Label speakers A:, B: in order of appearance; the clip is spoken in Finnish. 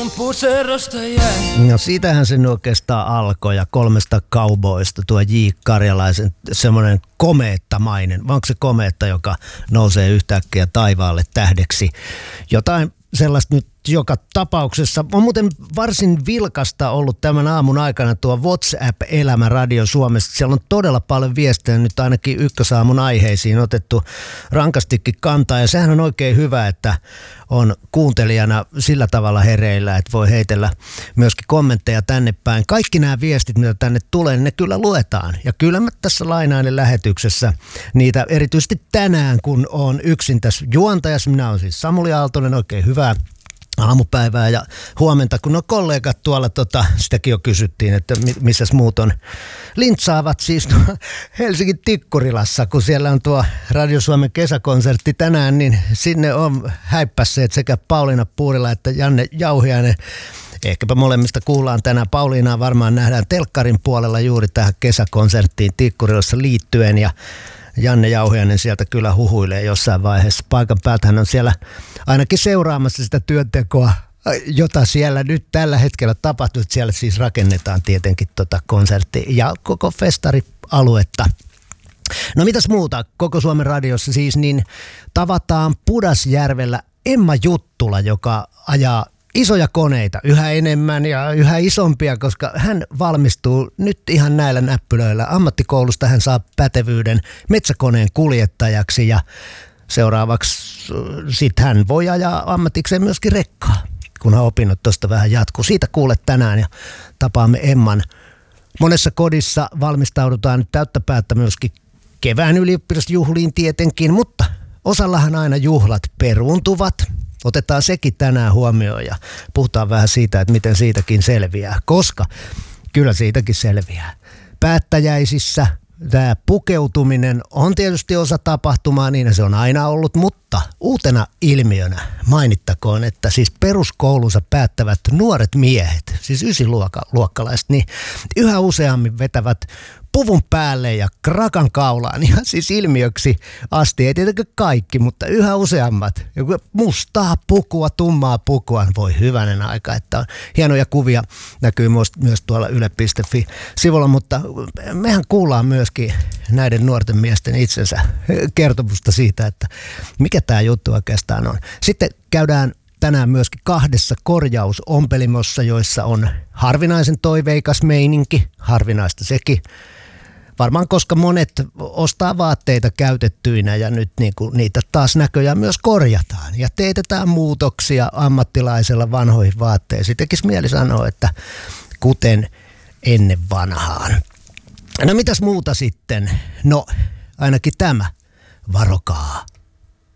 A: mun puserosta jäi.
B: No siitähän se oikeastaan alkoi ja 3 cowboysta tuo J. Karjalaisen semmoinen komeettamainen. Vai onko se komeetta, joka nousee yhtäkkiä taivaalle tähdeksi? Jotain sellaista nyt joka tapauksessa. On muuten varsin vilkasta ollut tämän aamun aikana tuo WhatsApp-elämä Radio Suomessa. Siellä on todella paljon viestejä nyt ainakin ykkösaamun aiheisiin otettu rankastikin kantaa. Ja sehän on oikein hyvä, että on kuuntelijana sillä tavalla hereillä, että voi heitellä myöskin kommentteja tänne päin. Kaikki nämä viestit, mitä tänne tulee, niin ne kyllä luetaan. Ja kyllä mä tässä lainainen lähetyksessä niitä erityisesti tänään, kun on yksin tässä juontajassa. Minä olen siis Samuli Aaltonen, oikein hyvää aamupäivää ja huomenta, kun on kollegat tuolla, sitäkin jo kysyttiin, että missäs muut on, lintsaavat siis Helsingin Tikkurilassa, kun siellä on tuo Radio Suomen kesäkonsertti tänään, niin sinne on häippässeet sekä Pauliina Puurila että Janne Jauhiainen. Ehkäpä molemmista kuullaan tänään. Pauliinaa varmaan nähdään telkkarin puolella juuri tähän kesäkonserttiin Tikkurilassa liittyen ja Janne Jauhiainen sieltä kyllä huhuilee jossain vaiheessa. Paikan päältä hän on siellä ainakin seuraamassa sitä työntekoa, jota siellä nyt tällä hetkellä tapahtuu. Siellä siis rakennetaan tietenkin konsertti ja koko festarialuetta. No mitäs muuta? Koko Suomen radiossa siis niin tavataan Pudasjärvellä Emma Juttula, joka ajaa isoja koneita yhä enemmän ja yhä isompia, koska hän valmistuu nyt ihan näillä näppylöillä. Ammattikoulusta hän saa pätevyyden metsäkoneen kuljettajaksi ja seuraavaksi sitten hän voi ajaa ammatikseen myöskin rekkaa, kunhan opinnot tuosta vähän jatkuu. Siitä kuulet tänään ja tapaamme Emman. Monessa kodissa valmistaudutaan nyt täyttä päättä myöskin kevään ylioppilasjuhliin tietenkin, mutta osallahan aina juhlat peruuntuvat. Otetaan sekin tänään huomioon ja puhutaan vähän siitä, että miten siitäkin selviää, koska kyllä siitäkin selviää. Päättäjäisissä tämä pukeutuminen on tietysti osa tapahtumaa, niin se on aina ollut, mutta uutena ilmiönä mainittakoon, että siis peruskoulunsa päättävät nuoret miehet, siis 9-luokkalaiset, niin yhä useammin vetävät puvun päälle ja krakan kaulaan, ihan siis ilmiöksi asti. Ei tietenkään kaikki, mutta yhä useammat. Joku mustaa pukua, tummaa pukua, voi hyvänen aika. Että on hienoja kuvia, näkyy myös tuolla yle.fi-sivulla, mutta mehän kuullaan myöskin näiden nuorten miesten itsensä kertomusta siitä, että mikä tämä juttu oikeastaan on. Sitten käydään tänään myöskin 2 korjausompelimossa, joissa on harvinaisen toiveikas meininki, harvinaista sekin. Varmaan koska monet ostaa vaatteita käytettyinä ja nyt niitä taas näköjään myös korjataan ja teetetään muutoksia ammattilaisella vanhoihin vaatteisiin. Tekisi mieli sanoa, että kuten ennen vanhaan. No mitäs muuta sitten? No ainakin tämä. Varokaa.